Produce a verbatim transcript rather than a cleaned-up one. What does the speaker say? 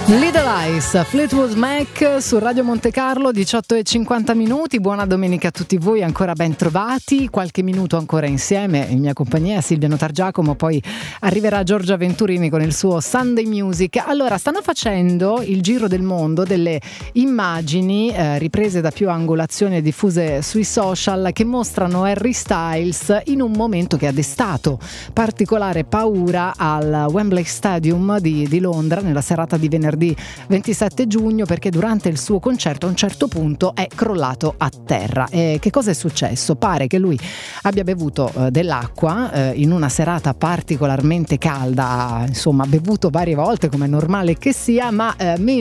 Little Ice, Fleetwood Mac su Radio Monte Carlo, diciotto e cinquanta minuti. Buona domenica a tutti voi, ancora ben trovati. Qualche minuto ancora insieme in mia compagnia, Silvia Notargiacomo, poi arriverà Giorgia Venturini con il suo Sunday Music. Allora, stanno facendo il giro del mondo delle immagini eh, riprese da più angolazioni e diffuse sui social che mostrano Harry Styles in un momento che ha destato particolare paura al Wembley Stadium di, di Londra nella serata di venerdì ventisette giugno, perché durante il suo concerto a un certo punto è crollato a terra. E che cosa è successo? Pare che lui abbia bevuto eh, dell'acqua eh, in una serata particolarmente calda, insomma ha bevuto varie volte come è normale che sia, ma eh,